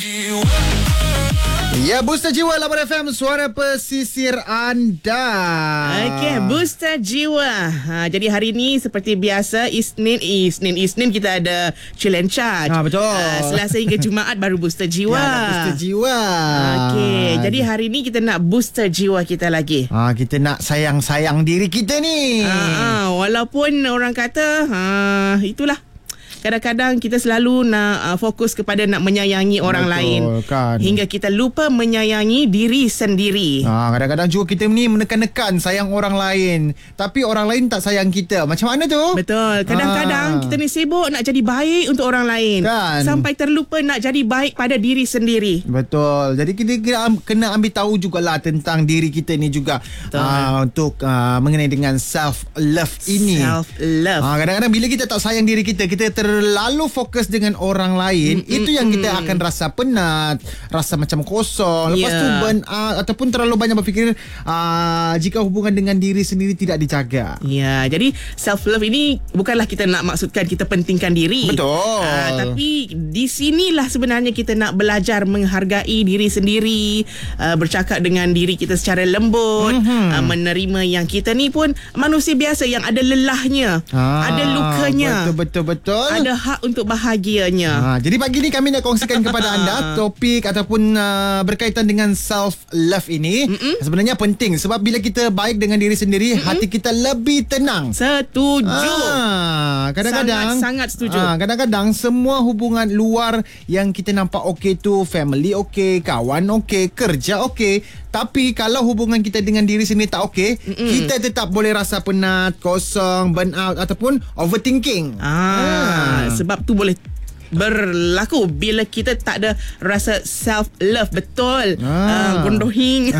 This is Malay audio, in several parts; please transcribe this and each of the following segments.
Ya, Booster Jiwa 8 FM, suara pesisir anda. Okey, Booster Jiwa. Jadi hari ni seperti biasa, Isnin kita ada Chill and Charge. Betul. Selasa hingga Jumaat baru Booster Jiwa. Ya, Booster Jiwa. Okey, jadi hari ni kita nak booster jiwa kita lagi. Kita nak sayang-sayang diri kita ni. Walaupun orang kata itulah, kadang-kadang kita selalu nak fokus kepada nak menyayangi orang lain kan. hingga kita lupa menyayangi diri sendiri. Kadang-kadang juga kita ni menekan-nekan sayang orang lain, tapi orang lain tak sayang kita. Macam mana tu? Betul. Kadang-kadang kita ni sibuk nak jadi baik untuk orang lain kan, sampai terlupa nak jadi baik pada diri sendiri. Betul. Jadi kita kena ambil tahu jugalah tentang diri kita ni juga, untuk mengenai dengan self-love ini. Self-love. Kadang-kadang bila kita tak sayang diri kita, kita terlalu fokus dengan orang lain, itu yang kita akan rasa penat, rasa macam kosong, lepas tu burn out, ataupun terlalu banyak berfikir jika hubungan dengan diri sendiri tidak dijaga. Ya, jadi self-love ini bukanlah kita nak maksudkan kita pentingkan diri. Betul. Tapi di sinilah sebenarnya kita nak belajar menghargai diri sendiri, bercakap dengan diri kita secara lembut, menerima yang kita ni pun manusia biasa yang ada lelahnya, ada lukanya. Betul. Ada hak untuk bahagianya. Jadi pagi ni kami nak kongsikan kepada anda topik ataupun berkaitan dengan self-love ini. Sebenarnya penting sebab bila kita baik dengan diri sendiri, hati kita lebih tenang. Setuju. Kadang-kadang sangat setuju. Kadang-kadang semua hubungan luar yang kita nampak okey tu, family okey, kawan okey, kerja okey, tapi kalau hubungan kita dengan diri sendiri tak okey, kita tetap boleh rasa penat, kosong, burn out ataupun overthinking. Sebab tu boleh berlaku bila kita tak ada rasa self-love. Betul. Gondohing.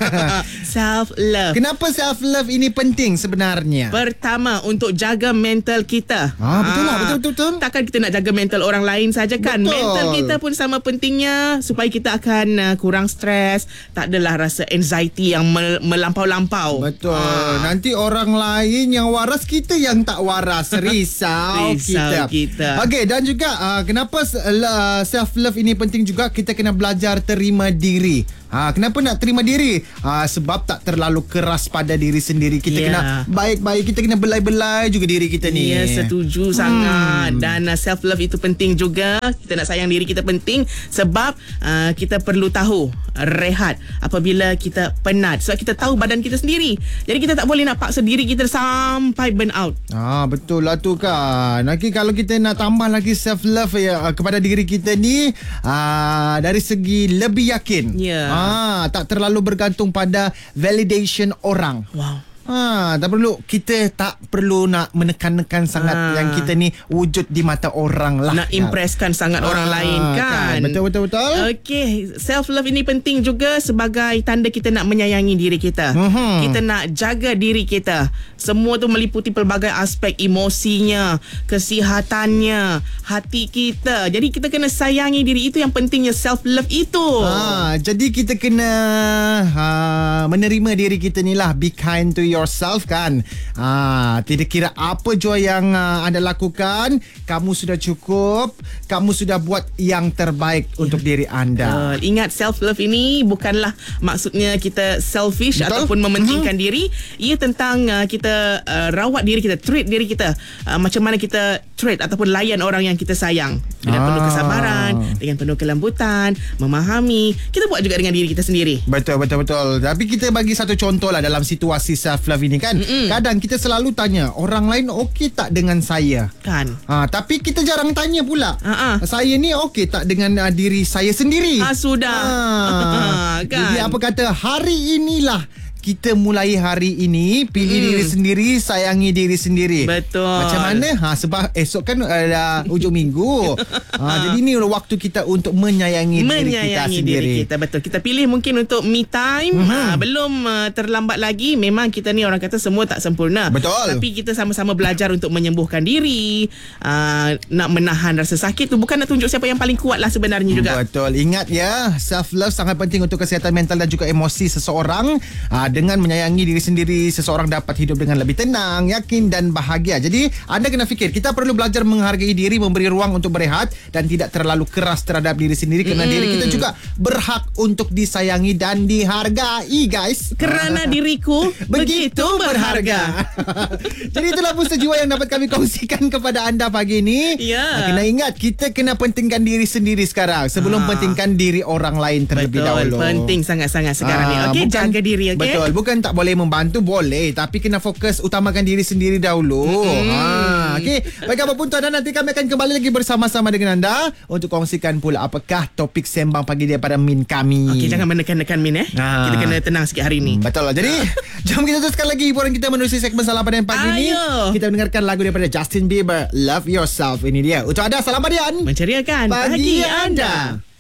Self-love. Kenapa self-love ini penting sebenarnya? Pertama, untuk jaga mental kita. Betul lah. Betul. Takkan kita nak jaga mental orang lain saja kan? Betul. Mental kita pun sama pentingnya supaya kita akan kurang stres, tak adalah rasa anxiety yang melampau-lampau. Betul. Nanti orang lain yang waras, kita yang tak waras. Risau kita. Okey, dan juga kenapa self-love ini penting juga, kita kena belajar terima diri. Kenapa nak terima diri? Sebab tak terlalu keras pada diri sendiri. Kita kena baik-baik, kita kena belai-belai juga diri kita ni. Ya, setuju sangat. Dan self-love itu penting juga. Kita nak sayang diri kita penting sebab kita perlu tahu rehat apabila kita penat. Sebab kita tahu badan kita sendiri. Jadi kita tak boleh nak paksa diri kita sampai burn out. Betul lah tu kan. Nanti kalau kita nak tambah lagi self-love kepada diri kita ni, dari segi lebih yakin. Tak terlalu bergantung pada validation orang. Wow. Kita tak perlu nak menekan-nekan sangat yang kita ni wujud di mata orang lah. Nak impresskan sangat orang lain kan. Betul. Okey, self-love ini penting juga sebagai tanda kita nak menyayangi diri kita. Kita nak jaga diri kita. Semua tu meliputi pelbagai aspek, emosinya, kesihatannya, hati kita. Jadi kita kena sayangi diri, itu yang pentingnya self-love itu. Jadi kita kena menerima diri kita ni lah. Be kind to yourself kan. Tidak kira apa jua yang anda lakukan, kamu sudah cukup, kamu sudah buat yang terbaik untuk diri anda. Ingat, self-love ini bukanlah maksudnya kita selfish ataupun mementingkan diri. Ia tentang kita rawat diri kita, treat diri kita, macam mana kita treat ataupun layan orang yang kita sayang dengan penuh kesabaran, dengan penuh kelembutan, memahami. Kita buat juga dengan diri kita sendiri. Betul. Tapi kita bagi satu contoh lah dalam situasi self-love ini kan. Kadang kita selalu tanya orang lain okey tak dengan saya kan. Tapi kita jarang tanya pula, saya ni okey tak dengan diri saya sendiri. Sudah. Kan? Jadi apa kata, hari inilah kita mulai hari ini pilih diri sendiri, sayangi diri sendiri. Betul. Macam mana? Sebab esok kan hujung minggu. Jadi ini waktu kita untuk menyayangi diri kita sendiri. Betul. Kita pilih mungkin untuk me time. Belum terlambat lagi. Memang kita ni orang kata semua tak sempurna. Betul. Tapi kita sama-sama belajar untuk menyembuhkan diri, nak menahan rasa sakit tu, bukan nak tunjuk siapa yang paling kuat lah sebenarnya juga. Betul. Ingat ya, self love sangat penting untuk kesihatan mental dan juga emosi seseorang. Dengan menyayangi diri sendiri, seseorang dapat hidup dengan lebih tenang, yakin dan bahagia. Jadi anda kena fikir, kita perlu belajar menghargai diri, memberi ruang untuk berehat dan tidak terlalu keras terhadap diri sendiri, kerana diri kita juga berhak untuk disayangi dan dihargai, guys. Kerana diriku begitu berharga. Jadi itulah booster jiwa yang dapat kami kongsikan kepada anda pagi ini. Ya. Kena ingat, kita kena pentingkan diri sendiri sekarang sebelum pentingkan diri orang lain terlebih dahulu. Penting sangat-sangat sekarang ni. Okey, jaga diri, okey. Betul, bukan tak boleh membantu, boleh, tapi kena fokus utamakan diri sendiri dahulu. Okey, baik apapun tuan, nanti kami akan kembali lagi bersama-sama dengan anda untuk kongsikan pula apakah topik sembang pagi daripada Min kami. Okey, jangan menekan-nekan Min Kita kena tenang sikit hari ni. Betul lah. Jadi jom kita teruskan lagi hiburan kita menerusi segmen Salam Harian pagi ni. Kita mendengarkan lagu daripada Justin Bieber, Love Yourself. Ini dia. Untuk anda, Salam Harian menceriakan pagi anda.